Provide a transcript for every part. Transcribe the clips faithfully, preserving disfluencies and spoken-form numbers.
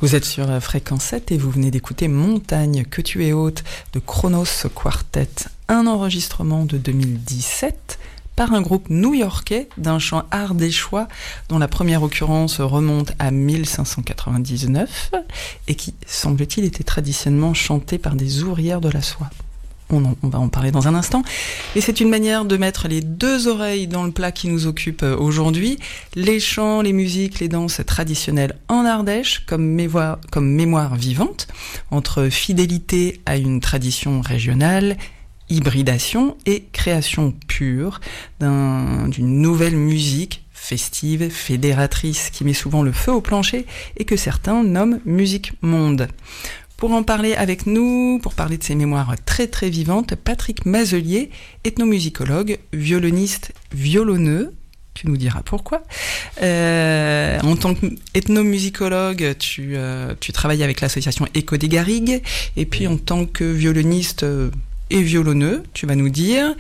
Vous êtes sur Fréquence sept et vous venez d'écouter Montagne que tu es haute de Chronos Quartet, un enregistrement de deux mille dix-sept par un groupe new-yorkais d'un chant ardéchois dont la première occurrence remonte à mille cinq cent quatre-vingt-dix-neuf et qui, semble-t-il, était traditionnellement chanté par des ouvrières de la soie. On, en, on va en parler dans un instant. Et c'est une manière de mettre les deux oreilles dans le plat qui nous occupe aujourd'hui. Les chants, les musiques, les danses traditionnelles en Ardèche comme mémoire, comme mémoire vivante entre fidélité à une tradition régionale, hybridation et création pure d'un, d'une nouvelle musique festive, fédératrice, qui met souvent le feu au plancher et que certains nomment musique monde. Pour en parler avec nous, pour parler de ces mémoires très très vivantes, Patrick Mazelier, ethnomusicologue, violoniste, violonneux, tu nous diras pourquoi. Euh, en tant qu'ethnomusicologue, tu, euh, tu travailles avec l'association Écho des Garrigues, et puis en tant que violoniste et violonneux, tu vas nous dire,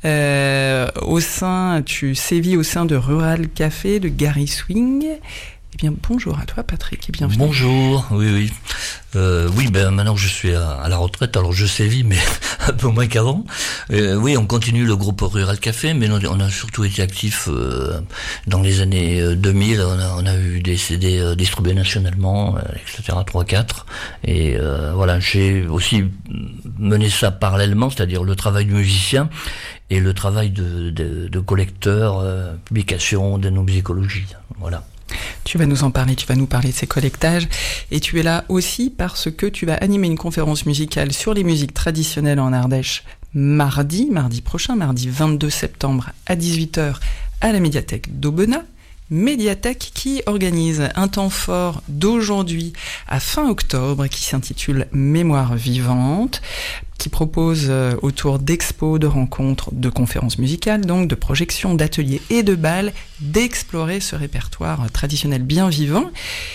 euh, au sein, tu sévis au sein de Rural Café, de Gary Swing. Eh bien, bonjour à toi, Patrick, et bienvenue. Bonjour, oui, oui. Euh, oui, ben maintenant que je suis à, à la retraite, alors je sévis, mais un peu moins qu'avant. Euh, oui, on continue le groupe Rural Café, mais on, on a surtout été actifs euh, dans les années deux mille. On a, on a eu des C D euh, distribués nationalement, euh, et cetera, trois quatre. Et euh, voilà, j'ai aussi mené ça parallèlement, c'est-à-dire le travail du musicien et le travail de, de, de collecteur, euh, publication, d'ethnomusicologie. Voilà. Tu vas nous en parler, tu vas nous parler de ces collectages, et tu es là aussi parce que tu vas animer une conférence musicale sur les musiques traditionnelles en Ardèche mardi, mardi prochain, mardi vingt-deux septembre à dix-huit heures à la médiathèque d'Aubenas. Médiathèque qui organise un temps fort d'aujourd'hui à fin octobre qui s'intitule Mémoire vivante, qui propose euh, autour d'expos, de rencontres, de conférences musicales, donc de projections, d'ateliers et de bals, d'explorer ce répertoire traditionnel bien vivant.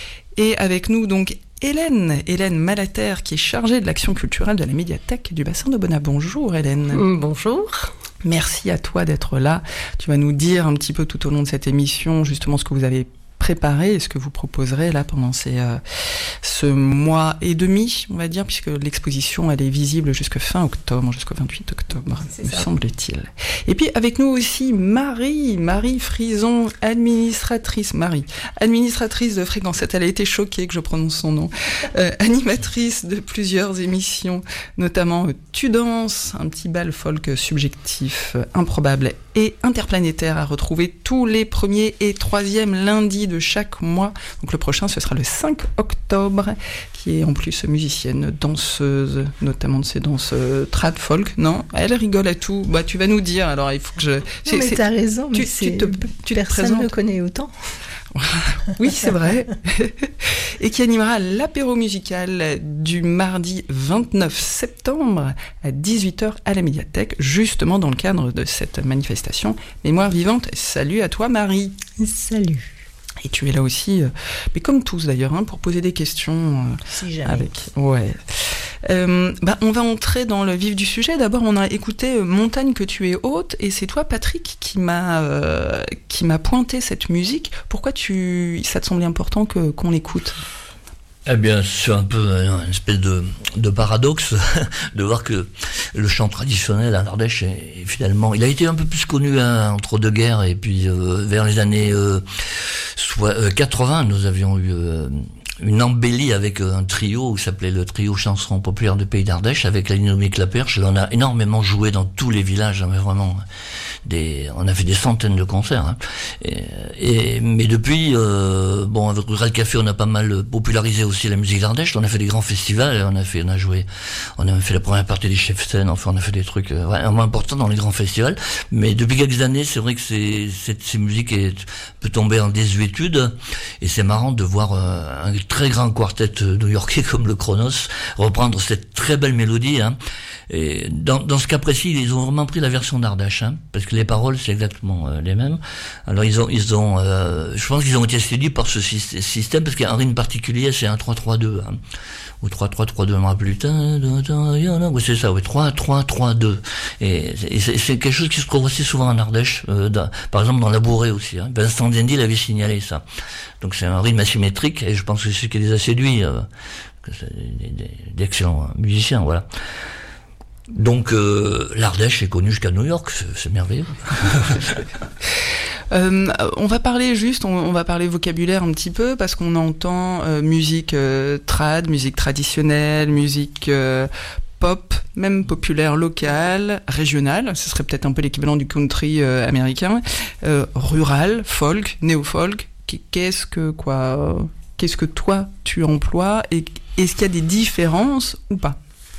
Et avec nous donc Hélène, Hélène Malater, qui est chargée de l'action culturelle de la médiathèque du bassin d'Aubenas. Bonjour Hélène. Bonjour. Merci à toi d'être là. Tu vas nous dire un petit peu tout au long de cette émission justement ce que vous avez préparé et ce que vous proposerez là pendant ces, euh, ce mois et demi, on va dire, puisque l'exposition elle est visible jusqu'à fin octobre, jusqu'au vingt-huit octobre, me semble-t-il. Et puis avec nous aussi Marie, Marie Frison, administratrice, Marie, administratrice de Fréquence sept, elle a été choquée que je prononce son nom, euh, animatrice de plusieurs émissions, notamment euh, Tu danses, un petit bal folk subjectif, euh, improbable et interplanétaire à retrouver tous les premiers et troisièmes lundis de chaque mois. Donc le prochain, ce sera le cinq octobre, qui est en plus musicienne, danseuse, notamment de ces danses euh, trad folk. Non, elle rigole à tout. Bah, tu vas nous dire. Alors il faut que je. Non, c'est, mais c'est... t'as raison. Tu, mais c'est... tu te, tu personne ne le connaît autant. Oui, c'est vrai. Et qui animera l'apéro musical du mardi vingt-neuf septembre à dix-huit heures à la médiathèque, justement dans le cadre de cette manifestation Mémoire vivante. Salut à toi, Marie. Salut. Et tu es là aussi, euh, mais comme tous d'ailleurs, hein, pour poser des questions. Euh, si jamais. Avec, ouais. Euh, bah, on va entrer dans le vif du sujet. D'abord, on a écouté Montagne que tu es haute, et c'est toi, Patrick, qui m'a euh, qui m'a pointé cette musique. Pourquoi tu, ça te semblait important que qu'on l'écoute ? Eh bien, c'est un peu une espèce de, de paradoxe de voir que le chant traditionnel en Ardèche est, est finalement, il a été un peu plus connu hein, entre deux guerres, et puis euh, vers les années euh, soit, euh, quatre-vingts, nous avions eu euh, une embellie avec un trio qui s'appelait le trio Chansons populaires du pays d'Ardèche, avec la Linomi Claperche. On a énormément joué dans tous les villages, mais vraiment des, on a fait des centaines de concerts. Hein. Et, et mais depuis, euh, bon, avec Rural Café, on a pas mal popularisé aussi la musique d'Ardèche. On a fait des grands festivals, on a fait, on a joué, on a fait la première partie des chefs scènes. Enfin, on a fait des trucs euh, vraiment importants dans les grands festivals. Mais depuis quelques années, c'est vrai que c'est, cette, ces musiques est, peut tomber en désuétude. Et c'est marrant de voir euh, un très grand quartet new-yorkais comme le Chronos reprendre cette très belle mélodie. Hein. Et dans, dans ce cas précis, ils ont vraiment pris la version d'Ardèche, hein, parce que les paroles c'est exactement euh, les mêmes. Alors ils ont, ils ont, euh, je pense qu'ils ont été séduits par ce système parce qu'il y a un rythme particulier, c'est un trois trois deux. Hein. Ou trois trois trois deux, je me rappelle plus. Oui, c'est ça, oui, trois trois trois deux. Et, et c'est, c'est quelque chose qui se trouve assez souvent en Ardèche, euh, dans, par exemple dans la Bourrée aussi. Hein. Vincent Dendy l'avait signalé ça. Donc c'est un rythme asymétrique et je pense que c'est ce qui les a séduits, euh, que c'est des, des, d'excellents musiciens, voilà. Donc euh, l'Ardèche est connue jusqu'à New York, c'est, c'est merveilleux. Euh, on va parler juste, on, on va parler vocabulaire un petit peu parce qu'on entend euh, musique euh, trad, musique traditionnelle, musique euh, pop, même populaire locale, régionale, ce serait peut-être un peu l'équivalent du country euh, américain, euh, rural, folk, néo-folk. Qu'est-ce que quoi Qu'est-ce que toi tu emploies et est-ce qu'il y a des différences ou pas?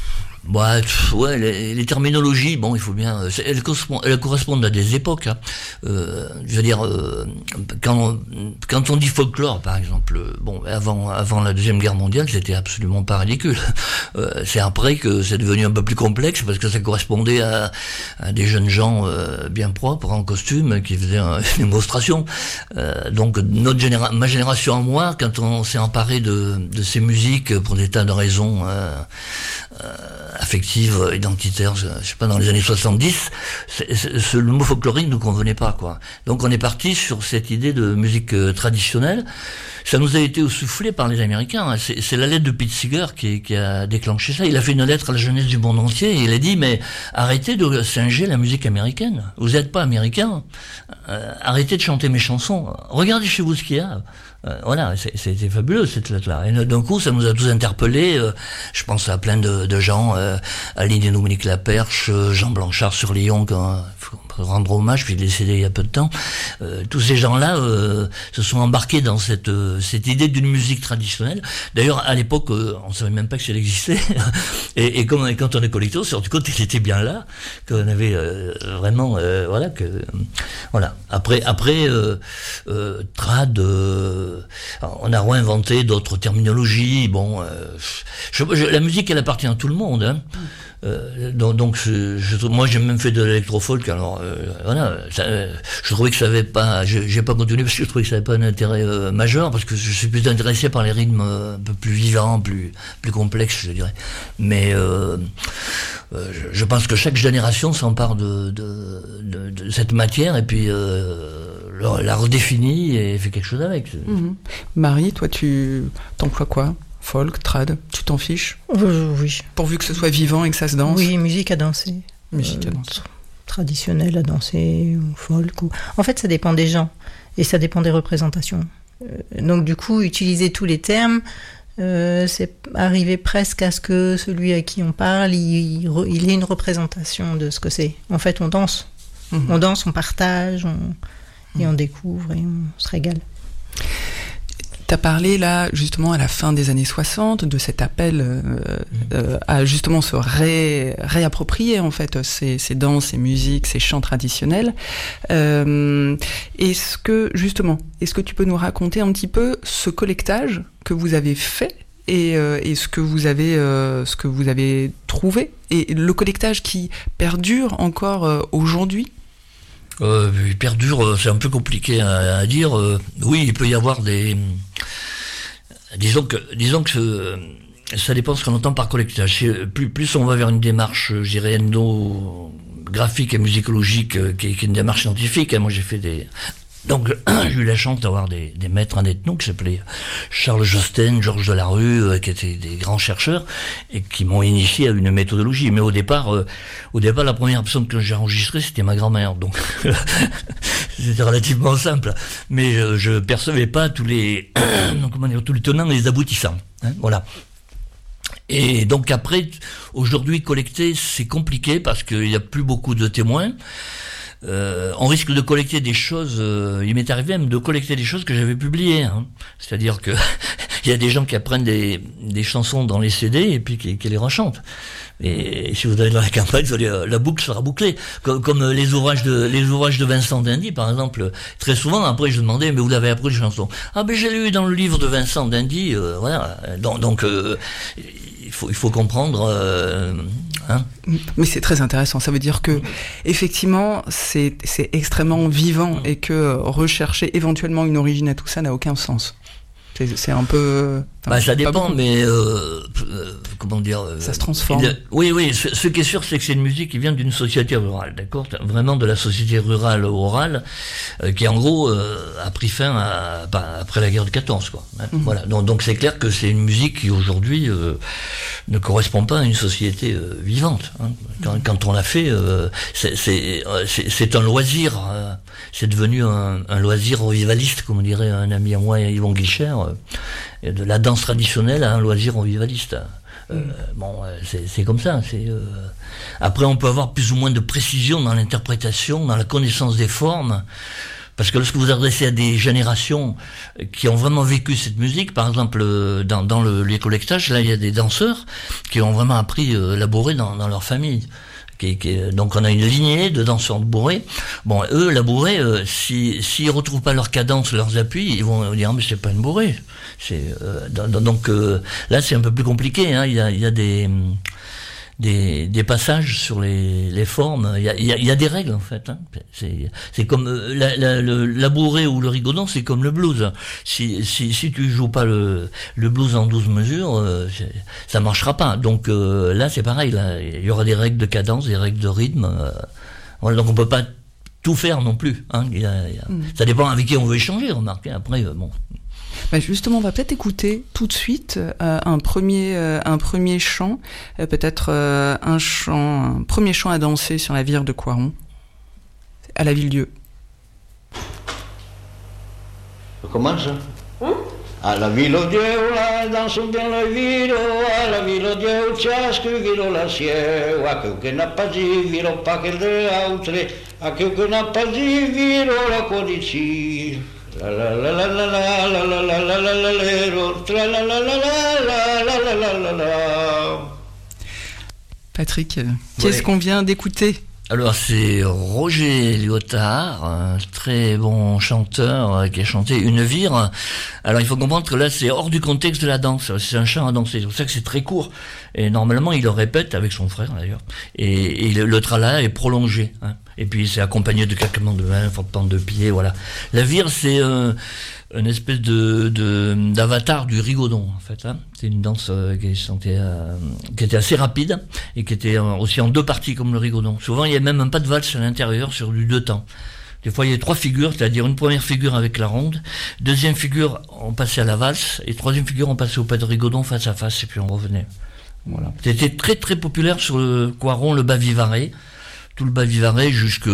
Bah, ouais, les, les terminologies, bon, il faut bien, elles correspondent, elles correspondent à des époques. Hein. Euh, je veux dire, euh, quand on, quand on dit folklore, par exemple, bon, avant, avant la deuxième guerre mondiale, c'était absolument pas ridicule. Euh, c'est après que c'est devenu un peu plus complexe parce que ça correspondait à, à des jeunes gens euh, bien propres en costume qui faisaient un, une démonstration. Euh, donc notre généra- ma génération à moi, quand on s'est emparé de, de ces musiques pour des tas de raisons. Euh, euh, affective, identitaire, je, je sais pas, dans les années soixante-dix, c'est, c'est, c'est, le mot folklorique nous convenait pas, quoi. Donc on est parti sur cette idée de musique euh, traditionnelle. Ça nous a été soufflé par les Américains. Hein. C'est, c'est la lettre de Pete Seeger qui, qui a déclenché ça. Il a fait une lettre à la jeunesse du monde entier et il a dit, mais arrêtez de singer la musique américaine. Vous n'êtes pas américain. Euh, arrêtez de chanter mes chansons. Regardez chez vous ce qu'il y a. Euh, voilà, c'est, c'était fabuleux cette lettre-là. Et d'un coup, ça nous a tous interpellés. Euh, je pense à plein de, de gens, euh, Aline et Dominique Laperche, euh, Jean Blanchard sur Lyon, quand faut rendre hommage, puis il est décédé il y a peu de temps. Euh, tous ces gens-là euh, se sont embarqués dans cette euh, cette idée d'une musique traditionnelle. D'ailleurs, à l'époque, euh, on savait même pas que ça existait. et, et, comme, et quand on est collecteur, on s'est rendu compte qu'il était bien là, qu'on avait euh, vraiment, euh, voilà, que euh, voilà. Après, après, euh, euh, trad. Euh, on a réinventé d'autres terminologies. Bon, euh, je, je, la musique, elle appartient à tout le monde. Hein. Euh, donc, donc je, je, moi, j'ai même fait de l'électro-folk. Alors, euh, voilà, ça, euh, je trouvais que ça avait pas. Je, j'ai pas continué parce que je trouvais que ça avait pas un intérêt euh, majeur, parce que je suis plus intéressé par les rythmes euh, un peu plus vivants, plus plus complexes, je dirais. Mais euh, euh, je, je pense que chaque génération s'empare de de, de, de cette matière et puis euh, la redéfinit et fait quelque chose avec. Mmh. Marie, toi, tu t'emploies quoi? Folk, trad, tu t'en fiches? euh, Oui. Pourvu que ce soit vivant et que ça se danse? Oui, musique à danser. Musique euh, à danser. Traditionnelle à danser, ou folk. Ou... En fait, ça dépend des gens et ça dépend des représentations. Euh, donc, du coup, utiliser tous les termes, euh, c'est arriver presque à ce que celui à qui on parle, il, il, il ait une représentation de ce que c'est. En fait, on danse. Mmh. On danse, on partage, on... Mmh. et on découvre et on se régale. T'as parlé là justement à la fin des années soixante de cet appel euh, euh, à justement se ré, réapproprier en fait ces, ces danses, ces musiques, ces chants traditionnels. Euh, est-ce que justement, est-ce que tu peux nous raconter un petit peu ce collectage que vous avez fait et, euh, et ce que vous avez, euh, ce que vous avez trouvé et le collectage qui perdure encore euh, aujourd'hui? Euh, il perdure, c'est un peu compliqué à, à dire. Euh, oui, il peut y avoir des... Disons que, disons que euh, ça dépend de ce qu'on entend par collectage. Plus, plus on va vers une démarche, je dirais, ethnographique et musicologique, euh, qui, qui est une démarche scientifique. Moi, j'ai fait des... Donc, j'ai eu la chance d'avoir des, des maîtres en ethno qui s'appelaient Charles Josten, Georges Delarue, euh, qui étaient des grands chercheurs et qui m'ont initié à une méthodologie. Mais au départ, euh, au départ, la première personne que j'ai enregistrée, c'était ma grand-mère. Donc, c'était relativement simple. Mais euh, je percevais pas tous les, comment dire, tous les tenants et les aboutissants. Hein, voilà. Et donc après, aujourd'hui, collecter, c'est compliqué parce qu'il y a plus beaucoup de témoins. Euh, on risque de collecter des choses, euh, il m'est arrivé même de collecter des choses que j'avais publiées, hein. C'est-à-dire que il y a des gens qui apprennent des, des chansons dans les C D et puis qui, qui les rechantent. Et, et si vous allez dans la campagne, vous allez, la boucle sera bouclée. Comme, comme les ouvrages de les ouvrages de Vincent Dendy, par exemple. Très souvent, après, je demandais, mais vous l'avez appris les chansons? Ah ben j'ai lu dans le livre de Vincent Dendy, euh, voilà. Donc, donc euh, il faut il faut comprendre. Euh, Hein. Mais c'est très intéressant. Ça veut dire que, effectivement, c'est, c'est extrêmement vivant et que rechercher éventuellement une origine à tout ça n'a aucun sens. C'est, c'est un peu... Bah, ça dépend, mais euh, euh, comment dire euh, ça se transforme. Il, oui, oui. Ce, ce qui est sûr, c'est que c'est une musique qui vient d'une société rurale, d'accord, vraiment de la société rurale orale, euh, qui en gros euh, a pris fin à, bah, après la guerre de quatorze, quoi. Hein, mm-hmm. Voilà. Donc, donc c'est clair que c'est une musique qui aujourd'hui euh, ne correspond pas à une société euh, vivante. Hein. Quand, mm-hmm. quand on l'a fait, euh, c'est, c'est, c'est, c'est un loisir. Euh, c'est devenu un, un loisir revivaliste, comme dirait un ami à moi, Yvon Guicher. Euh, de la danse traditionnelle à un loisir revivaliste. Euh, mm. Bon, c'est, c'est comme ça. C'est, euh... Après, on peut avoir plus ou moins de précision dans l'interprétation, dans la connaissance des formes, parce que lorsque vous adressez à des générations qui ont vraiment vécu cette musique, par exemple dans, dans le, les collectages, là il y a des danseurs qui ont vraiment appris euh, la bourrée dans, dans leur famille. Qui, qui, donc on a une lignée de danseurs de bourrée. Bon, eux, la bourrée, euh, si s'ils retrouvent pas leur cadence, leurs appuis, ils vont dire ah, mais c'est pas une bourrée. C'est euh, donc euh, là c'est un peu plus compliqué. Hein. Il y a il y a des des des passages sur les les formes. Il y a il y a, il y a des règles en fait. Hein. C'est c'est comme euh, la la le, la bourrée ou le rigodon, c'est comme le blues. Si si si tu joues pas le le blues en douze mesures, euh, ça marchera pas. Donc euh, là c'est pareil. Là il y aura des règles de cadence, des règles de rythme. Euh, voilà, donc on peut pas tout faire non plus. Hein. Il y a, il y a, mm. Ça dépend avec qui on veut échanger. Remarquez. Après euh, bon. Bah justement, on va peut-être écouter tout de suite euh, un premier euh, un premier chant, euh, peut-être euh, un chant, un premier chant à danser sur la vire de Coiron, à la Ville-Dieu. On commence. Hein? À la Ville-Dieu, la danse bien la ville, à la Ville-Dieu, ciascu viro la sieu, a che n'a pas dit viro pas che de autre, a che n'a pas dit viro la codici. La la la la la la la la la la la la la la la la la la. Patrick, qu'est-ce qu'on vient d'écouter ? Alors c'est Roger Lyotard, un très bon chanteur qui a chanté Une vire. Alors il faut comprendre que là c'est hors du contexte de la danse, c'est un chant à danser, c'est pour ça que c'est très court. Et normalement il le répète avec son frère d'ailleurs. Et, et le, le tralala est prolongé. Hein. Et puis c'est accompagné de claquements de mains, frottements de pieds, voilà. La vire c'est euh, une espèce de, de d'avatar du rigodon en fait. Hein. C'est une danse euh, qui, était, euh, qui était assez rapide et qui était euh, aussi en deux parties comme le rigodon. Souvent il y a même un pas de valse à l'intérieur sur du deux temps. Des fois il y a trois figures, c'est-à-dire une première figure avec la ronde, deuxième figure on passait à la valse et troisième figure on passait au pas de rigodon face à face et puis on revenait. Voilà. C'était très très populaire sur le Coiron, le bas Vivarais. Tout le bas Vivarais jusque,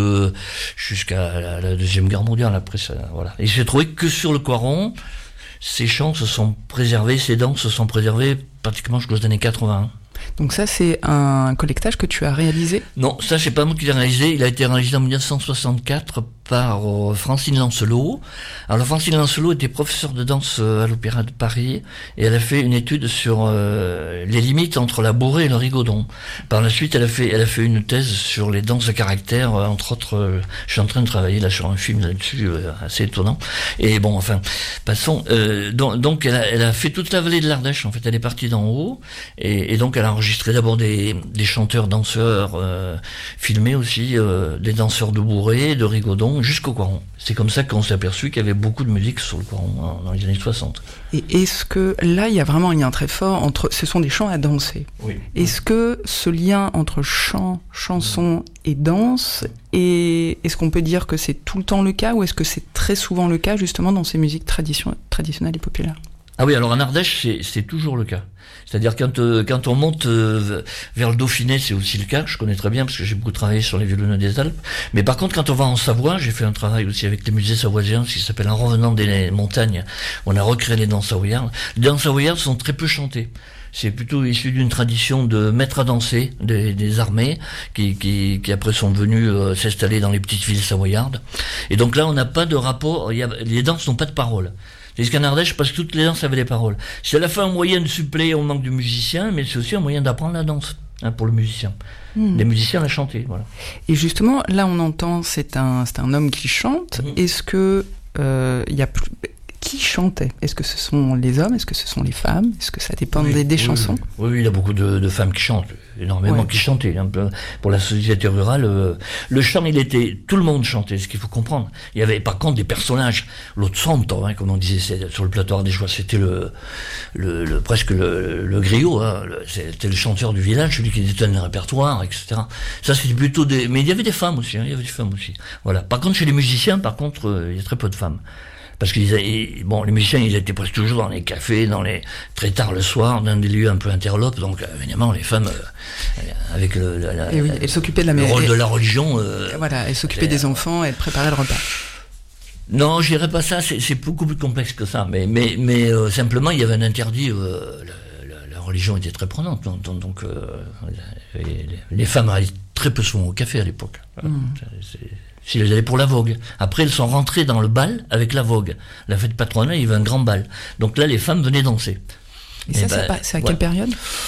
jusqu'à la, la Deuxième Guerre mondiale, après ça, voilà. Et j'ai trouvé que sur le Coiron, ces chants se sont préservés, ces danses se sont préservées pratiquement jusqu'aux années quatre-vingts. Donc ça, c'est un collectage que tu as réalisé ? Non, ça, c'est pas moi qui l'ai réalisé. Il a été réalisé en dix-neuf cent soixante-quatre par euh, Francine Lancelot. Alors, Francine Lancelot était professeure de danse euh, à l'Opéra de Paris et elle a fait une étude sur euh, les limites entre la bourrée et le rigodon. Par la suite, elle a fait, elle a fait une thèse sur les danses de caractère, euh, entre autres. Euh, je suis en train de travailler là sur un film là-dessus, euh, assez étonnant. Et bon, enfin, passons. Euh, donc, donc elle, a, elle a fait toute la vallée de l'Ardèche. En fait, elle est partie d'en haut et, et donc elle a enregistré d'abord des, des chanteurs, danseurs, euh, filmés aussi, euh, des danseurs de bourrée, de rigodon, jusqu'au Coiron. C'est comme ça qu'on s'est aperçu qu'il y avait beaucoup de musique sur le Coiron hein, dans les années soixante. Et est-ce que là, il y a vraiment un lien très fort entre... Ce sont des chants à danser. Oui. Est-ce que ce lien entre chant, chanson et danse, et est-ce qu'on peut dire que c'est tout le temps le cas, ou est-ce que c'est très souvent le cas, justement, dans ces musiques tradition, traditionnelles et populaires ? Ah oui, alors en Ardèche, c'est, c'est toujours le cas. C'est-à-dire quand euh, quand on monte euh, vers le Dauphiné, c'est aussi le cas. Je connais très bien parce que j'ai beaucoup travaillé sur les violoneux des Alpes. Mais par contre, quand on va en Savoie, j'ai fait un travail aussi avec les musées savoisiens, ce qui s'appelle En revenant des montagnes. On a recréé les danses savoyardes. Les danses savoyardes sont très peu chantées. C'est plutôt issu d'une tradition de maîtres à danser des, des armées qui, qui, qui après sont venus euh, s'installer dans les petites villes savoyardes. Et donc là, on n'a pas de rapport. Il y a, les danses n'ont pas de paroles. C'est qu'en Ardèche, parce que toutes les danses avaient des paroles. C'est à la fois un moyen de suppléer au manque du musicien, mais c'est aussi un moyen d'apprendre la danse hein, pour le musicien. Mmh. Les musiciens la chantaient, voilà. Et justement, là, on entend, c'est un, c'est un homme qui chante. Mmh. Est-ce que euh, il y a plus, qui chantait? Est-ce que ce sont les hommes? Est-ce que ce sont les femmes? Est-ce que ça dépend oui, des, des oui, chansons? Oui, oui, il y a beaucoup de, de femmes qui chantent, énormément ouais. qui chantaient. Hein. Pour la société rurale, euh, le chant, il était, tout le monde chantait, ce qu'il faut comprendre. Il y avait par contre des personnages, l'autre santo, hein, comme on disait c'est, sur le plateau ardéchois, c'était le, le, le presque le, le griot, hein, le, c'était le chanteur du village, celui qui détenait le répertoire, et cetera. Ça, c'était plutôt des, mais il y avait des femmes aussi, hein, il y avait des femmes aussi. Voilà. Par contre, chez les musiciens, par contre, euh, il y a très peu de femmes. Parce que bon, les musiciens, ils étaient presque toujours dans les cafés, dans les très tard le soir, dans des lieux un peu interlopes. Donc, euh, évidemment, les femmes, euh, avec le, la, la, oui, elles s'occupaient de la le rôle et, de la religion. Euh, voilà, elles s'occupaient des enfants, elles préparaient le repas. Non, je dirais pas ça. C'est, c'est beaucoup plus complexe que ça. Mais, mais, mais euh, simplement, il y avait un interdit. Euh, la, la, la religion était très prenante. Donc, donc euh, les, les femmes allaient très peu souvent au café à l'époque. Voilà. Mmh. C'est, c'est, Si elles allaient pour la vogue. Après, elles sont rentrées dans le bal avec la vogue. La fête patronale, il y avait un grand bal. Donc là, les femmes venaient danser. Et, Et ça, ben, c'est à ouais. quelle période?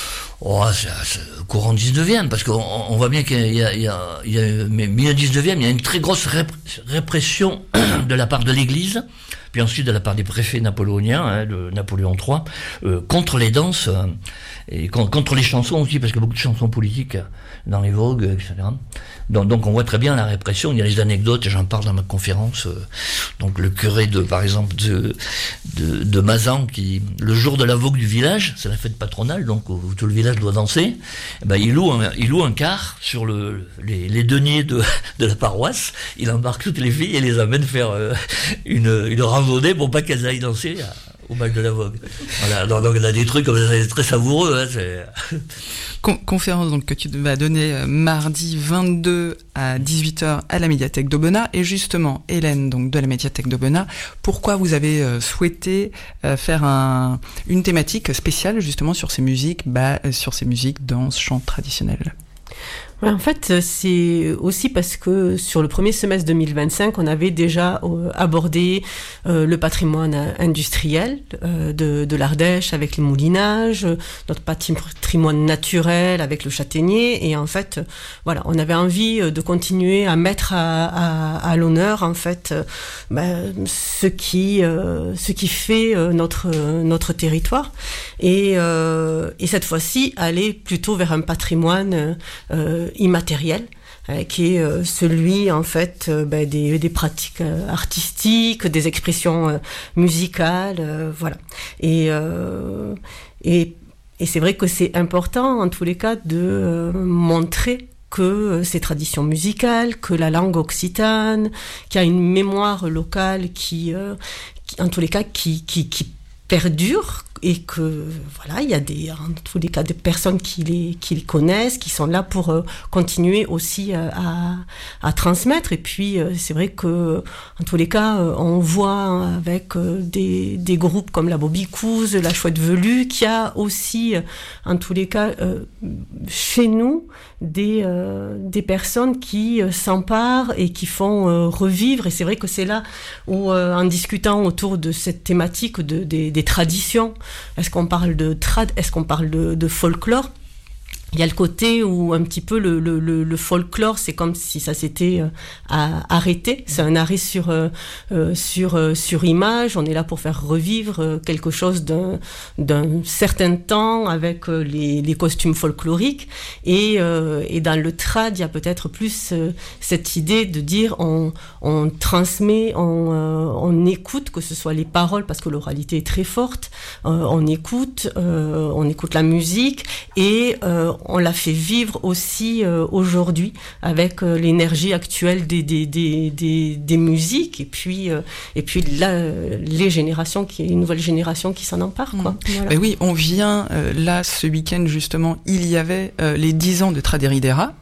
Oh, c'est, c'est courant dix-neuvième, parce qu'on on voit bien qu'il y a, il y a, il y a mais milieu dix-neuvième, il y a une très grosse rép- répression de la part de l'Église, puis ensuite de la part des préfets napoléoniens, hein, de Napoléon trois, euh, contre les danses, euh, et con, contre les chansons aussi, parce qu'il y a beaucoup de chansons politiques dans les vogues, et cetera. Donc, donc on voit très bien la répression. Il y a les anecdotes, et j'en parle dans ma conférence. Euh, donc le curé de, par exemple, de, de, de Mazan, qui le jour de la vogue du village, c'est la fête patronale, donc où tout le village doit danser. Eh ben il loue un, il loue un car sur le les, les deniers de de la paroisse. Il embarque toutes les filles et les amène faire euh, une une randonnée pour pas qu'elles aillent danser à, au bal de la vogue. Voilà. Donc, donc on a des trucs comme ça, c'est très savoureux. Hein, c'est... Con- conférence donc que tu vas donner euh, mardi vingt-deux à dix-huit heures à la médiathèque d'Aubenas. Et justement, Hélène, donc de la médiathèque d'Aubenas, pourquoi vous avez euh, souhaité euh, faire un, une thématique spéciale justement sur ces musiques, bah, euh, sur ces musiques, danse, chant traditionnel? Ouais, en fait, c'est aussi parce que sur le premier semestre deux mille vingt-cinq, on avait déjà euh, abordé euh, le patrimoine industriel euh, de, de l'Ardèche avec les moulinages, notre patrimoine naturel avec le châtaignier, et en fait, euh, voilà, on avait envie de continuer à mettre à, à, à l'honneur en fait euh, bah, ce qui euh, ce qui fait euh, notre notre territoire, et euh, et cette fois-ci aller plutôt vers un patrimoine euh, immatériel, euh, qui est euh, celui en fait euh, bah, des, des pratiques euh, artistiques, des expressions euh, musicales, euh, voilà. Et, euh, et et c'est vrai que c'est important en tous les cas de euh, montrer que ces traditions musicales, que la langue occitane, qu'il y a une mémoire locale qui, euh, qui en tous les cas, qui qui, qui perdure, et que voilà, il y a des, en tous les cas, des personnes qui les, qui les connaissent, qui sont là pour euh, continuer aussi euh, à, à transmettre. Et puis euh, c'est vrai que en tous les cas, euh, on voit avec euh, des, des groupes comme la Bobicouze, la Chouette Velue, qu'il y a aussi, euh, en tous les cas, euh, chez nous, des, euh, des personnes qui euh, s'emparent et qui font euh, revivre. Et c'est vrai que c'est là où, euh, en discutant autour de cette thématique de, des, des traditions, est-ce qu'on parle de trad, est-ce qu'on parle de, de folklore? Il y a le côté où un petit peu le, le, le, le folklore, c'est comme si ça s'était euh, arrêté. C'est un arrêt sur, euh, sur, euh, sur image. On est là pour faire revivre euh, quelque chose d'un, d'un certain temps avec euh, les, les costumes folkloriques. Et, euh, et dans le trad, il y a peut-être plus euh, cette idée de dire on, on transmet, on, euh, on écoute, que ce soit les paroles, parce que l'oralité est très forte. Euh, on écoute, euh, on écoute la musique, et euh, on l'a fait vivre aussi euh, aujourd'hui avec euh, l'énergie actuelle des des des des, des musiques, et puis euh, et puis là les générations qui une nouvelle génération qui s'en empare, quoi. Mmh. Voilà. Ben oui, on vient euh, là ce week-end justement, il y avait euh, les dix ans de Traderidera.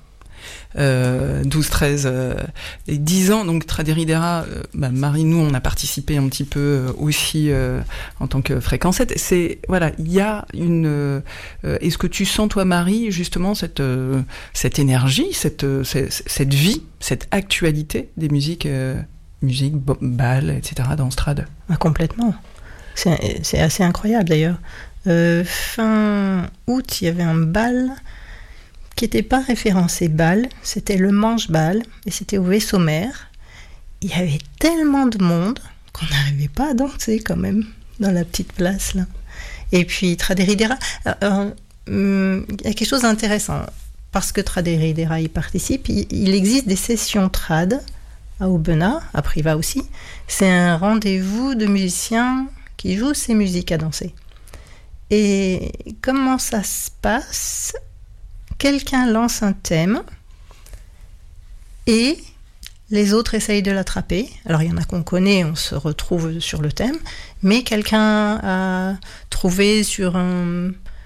Euh, douze treize euh, et dix ans donc Traderidera, euh, bah, Marie, nous on a participé un petit peu euh, aussi euh, en tant que fréquencette. C'est voilà, il y a une euh, est-ce que tu sens toi Marie justement cette euh, cette énergie, cette, euh, cette cette vie, cette actualité des musiques euh, musique, bal, et cetera dans Strad? Ah, complètement. C'est c'est assez incroyable d'ailleurs. Euh, fin août, il y avait un bal qui n'était pas référencé bal, c'était le Manche Bal, et c'était au Vaisseau-Mère. Il y avait tellement de monde qu'on n'arrivait pas à danser quand même dans la petite place là. Et puis Traderidera, il euh, euh, y a quelque chose d'intéressant parce que Traderidera y participe. Il, il existe des sessions trad à Aubenas, à Privas aussi. C'est un rendez-vous de musiciens qui jouent ces musiques à danser. Et comment ça se passe ? Quelqu'un lance un thème et les autres essayent de l'attraper. Alors il y en a qu'on connaît, on se retrouve sur le thème, mais quelqu'un a trouvé sur un,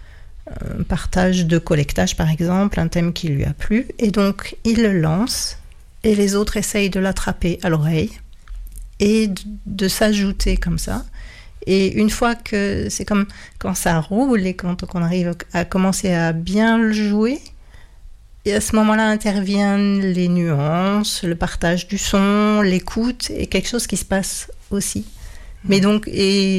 un partage de collectage par exemple un thème qui lui a plu, et donc il le lance et les autres essayent de l'attraper à l'oreille et de, de s'ajouter comme ça. Et une fois que c'est comme quand ça roule et quand on arrive à commencer à bien le jouer, et à ce moment-là interviennent les nuances, le partage du son, l'écoute, et quelque chose qui se passe aussi. Mais donc,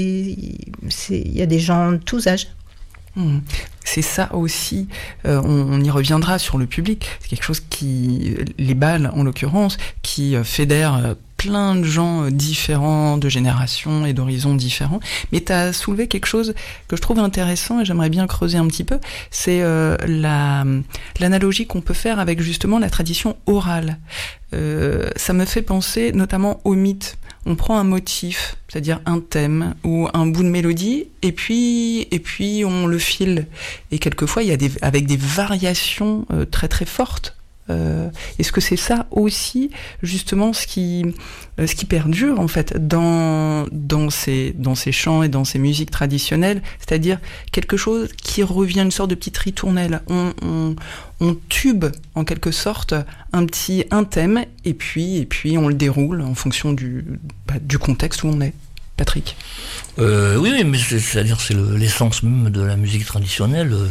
et c'est, il y a des gens de tous âges. Mmh. C'est ça aussi, euh, on, on y reviendra sur le public, c'est quelque chose qui, les balles en l'occurrence, qui euh, fédèrent euh, plein de gens différents, de générations et d'horizons différents. Mais tu as soulevé quelque chose que je trouve intéressant et j'aimerais bien creuser un petit peu, c'est euh, la, l'analogie qu'on peut faire avec justement la tradition orale. Euh, ça me fait penser notamment au mythe. On prend un motif, c'est-à-dire un thème ou un bout de mélodie, et puis et puis on le file. Et quelquefois, il y a des avec des variations euh, très très fortes. Euh, est-ce que c'est ça aussi justement ce qui euh, ce qui perdure en fait dans dans ces dans ces chants et dans ces musiques traditionnelles, c'est-à-dire quelque chose qui revient, une sorte de petite ritournelle. On on on tube en quelque sorte un petit un thème et puis et puis on le déroule en fonction du bah, du contexte où on est. Patrick. Euh, oui, oui, mais c'est, c'est-à-dire c'est le, l'essence même de la musique traditionnelle. Euh,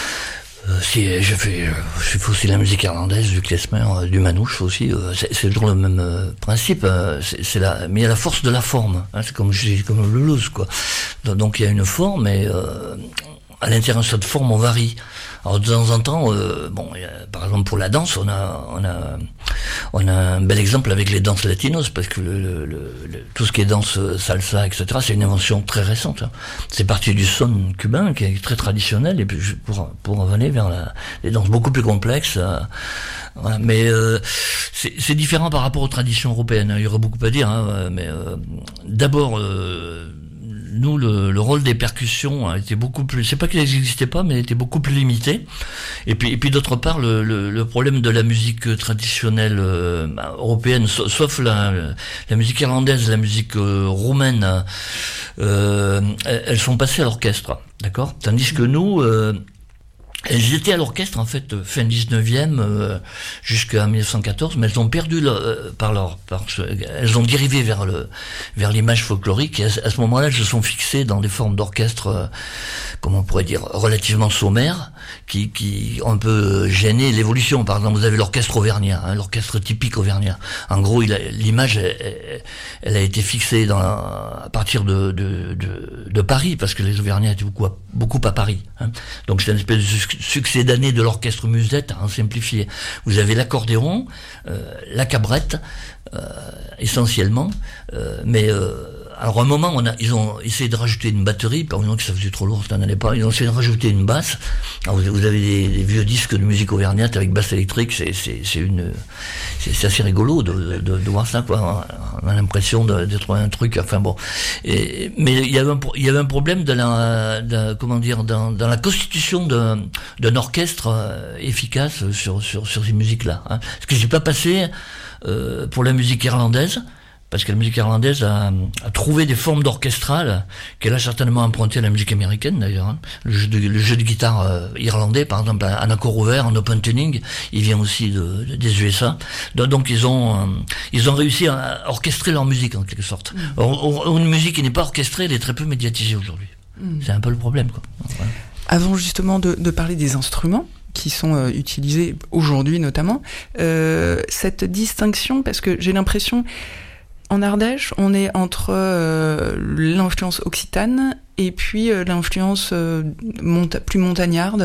Euh, si je fais, je fais aussi la musique irlandaise, du klezmer, euh, du manouche aussi. Euh, c'est, c'est toujours le même euh, principe. Euh, c'est, c'est la, mais il y a la force de la forme. Hein, c'est comme, c'est comme le blues, quoi. Donc il y a une forme, et euh, à l'intérieur de cette forme, on varie. Alors de temps en temps, euh, bon, y a, par exemple pour la danse, on a, on a, on a un bel exemple avec les danses latinos, parce que le, le, le, tout ce qui est danse salsa, et cetera, c'est une invention très récente. Hein. C'est parti du son cubain qui est très traditionnel, et puis pour pour aller vers la, les danses beaucoup plus complexes. Euh, voilà. Mais euh, c'est, c'est différent par rapport aux traditions européennes. Il y aurait beaucoup à dire, hein, mais euh, d'abord. Euh, Nous, le, le rôle des percussions a été beaucoup plus... C'est pas qu'elles n'existaient pas, mais était beaucoup plus limité. Et puis, et puis d'autre part, le, le, le problème de la musique traditionnelle euh, européenne, sauf la, la musique irlandaise, la musique euh, roumaine, euh, elles sont passées à l'orchestre, d'accord ? Tandis que nous... Euh, Elles étaient à l'orchestre, en fait, fin dix-neuvième euh, jusqu'à mille neuf cent quatorze, mais elles ont perdu leur, euh, par leur, par, elles ont dérivé vers le, vers l'image folklorique, et à, à ce moment-là, elles se sont fixées dans des formes d'orchestre, euh, comment on pourrait dire, relativement sommaires, qui, qui ont un peu gêné l'évolution. Par exemple, vous avez l'orchestre auvergnat, hein, l'orchestre typique auvergnat. En gros, il a, l'image, elle, elle a été fixée dans la, à partir de, de, de, de Paris, parce que les Auvergnats étaient beaucoup à, beaucoup à Paris. Hein. Donc c'est une espèce de succès d'année de l'orchestre musette, en simplifié. Vous avez l'accordéon, euh, la cabrette, euh, essentiellement, euh, mais euh, alors à un moment, on a, ils ont essayé de rajouter une batterie, par exemple que ça faisait trop lourd, ça n'allait pas. Ils ont essayé de rajouter une basse. Alors vous, vous avez des, des vieux disques de musique auvergnate avec basse électrique, c'est, c'est, c'est une, c'est, c'est assez rigolo de, de, de voir ça, quoi. On a l'impression de, d'être un truc. Enfin bon, et, mais il y avait un, il y avait un problème de la, de, comment dire, dans, dans la constitution d'un, d'un orchestre euh, efficace sur, sur, sur ces musiques-là. Hein. Ce qui s'est pas passé euh, pour la musique irlandaise. Parce que la musique irlandaise a, a trouvé des formes d'orchestrales qu'elle a certainement empruntées à la musique américaine d'ailleurs. Hein. Le, jeu de, le jeu de guitare euh, irlandais, par exemple, en accord ouvert, en open tuning, il vient aussi de, de, des U S A. Donc, donc ils ont euh, ils ont réussi à orchestrer leur musique en quelque sorte. Mmh. Or, or, une musique qui n'est pas orchestrée, elle est très peu médiatisée aujourd'hui. Mmh. C'est un peu le problème, quoi. Voilà. Avant justement de, de parler des instruments qui sont euh, utilisés aujourd'hui notamment, euh, cette distinction, parce que j'ai l'impression... En Ardèche, on est entre euh, l'influence occitane et puis euh, l'influence euh, monta- plus montagnarde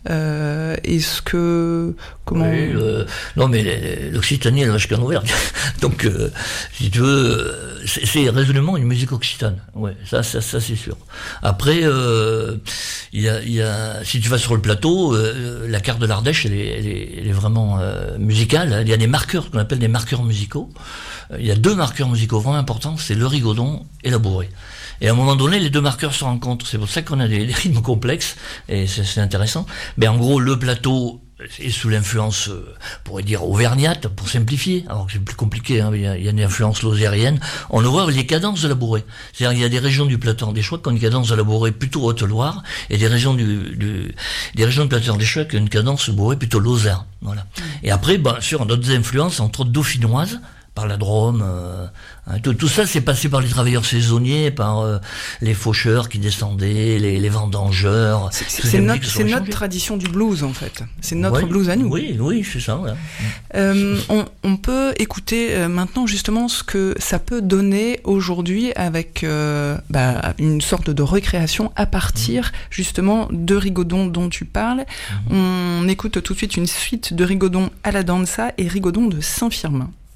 Euh, est-ce que comment oui, euh, non mais l'Occitanie elle va jusqu'à ouverte. Donc euh, si tu veux, c'est, c'est résolument une musique occitane. Ouais, ça, ça, ça c'est sûr. Après, euh, il y a, il y a, si tu vas sur le plateau, euh, la carte de l'Ardèche, elle est, elle est, elle est vraiment euh, musicale. Il y a des marqueurs qu'on appelle des marqueurs musicaux. Il y a deux marqueurs musicaux vraiment importants, c'est le rigodon et la bourrée. Et à un moment donné, les deux marqueurs se rencontrent. C'est pour ça qu'on a des, des rythmes complexes, et c'est, c'est intéressant. Mais en gros, le plateau est sous l'influence, euh, on pourrait dire, auvergnate, pour simplifier. Alors que c'est plus compliqué, hein, il, y a, il y a une influence lozérienne. On le voit avec les cadences de la bourrée. C'est-à-dire qu'il y a des régions du plateau ardéchois qui ont une cadence de la bourrée plutôt Haute-Loire, et des régions du, du des régions du plateau ardéchois qui ont une cadence de bourrée plutôt Lozère. Voilà. Et après, bien sûr, on a d'autres influences, entre autres dauphinoises, par la Drôme, euh, hein, tout, tout ça c'est passé par les travailleurs saisonniers, par euh, les faucheurs qui descendaient, les, les vendangeurs. C'est, c'est, c'est, notre, c'est notre tradition du blues en fait. C'est notre oui, blues à nous. Oui, oui, c'est ça. Voilà. Euh, on, on peut écouter euh, maintenant justement ce que ça peut donner aujourd'hui avec euh, bah, une sorte de recréation à partir mmh. justement de Rigodon dont tu parles. Mmh. On écoute tout de suite une suite de Rigodon à la danza et Rigodon de Saint-Firmin.